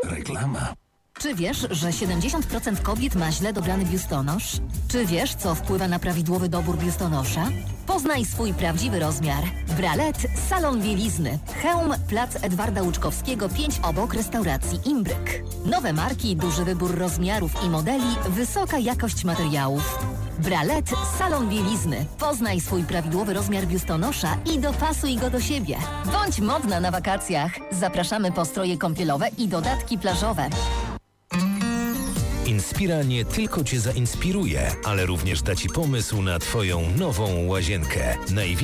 reklama. Czy wiesz, że 70% kobiet ma źle dobrany biustonosz? Czy wiesz, co wpływa na prawidłowy dobór biustonosza? Poznaj swój prawdziwy rozmiar. Bralet, salon bielizny. Chełm, plac Edwarda Łuczkowskiego, 5 obok restauracji Imbryk. Nowe marki, duży wybór rozmiarów i modeli, wysoka jakość materiałów. Bralet, salon bielizny. Poznaj swój prawidłowy rozmiar biustonosza i dopasuj go do siebie. Bądź modna na wakacjach. Zapraszamy po stroje kąpielowe i dodatki plażowe. Inspira nie tylko Cię zainspiruje, ale również da Ci pomysł na Twoją nową łazienkę.